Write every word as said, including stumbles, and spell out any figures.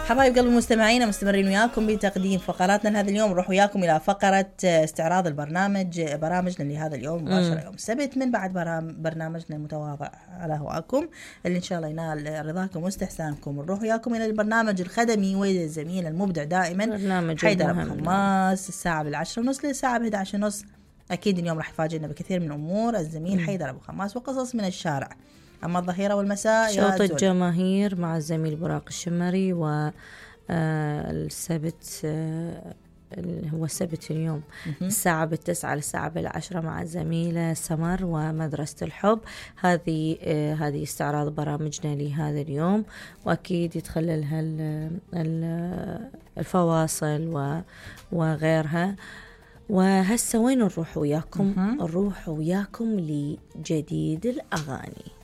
حبايب قلب المستمعين، مستمرين وياكم بتقديم فقراتنا لهذا اليوم. نروح وياكم إلى فقرة استعراض البرنامج برامجنا لهذا اليوم مباشرة يوم السبت من بعد برنامجنا المتواضع على هواكم اللي إن شاء الله ينال رضاكم واستحسانكم. نروح وياكم إلى البرنامج الخدمي والزميل المبدع دائما حيدر أبو خماس، الساعة بالعشرة ونص للساعة بإحدى عشر ونص. أكيد اليوم راح يفاجئنا بكثير من أمور الزميل حيدر أبو خماس وقصص من الشارع. أما الظهيرة والمساء شوط الجماهير مع الزميل براق الشمري، والسبت هو السبت اليوم الساعة بالتسعة للساعة بالعشرة مع الزميلة سمر ومدرسة الحب. هذه هذه استعراض برامجنا لهذا اليوم، وأكيد يتخللها الفواصل وغيرها. وهسه وين نروح وياكم؟ نروح وياكم لجديد الأغاني.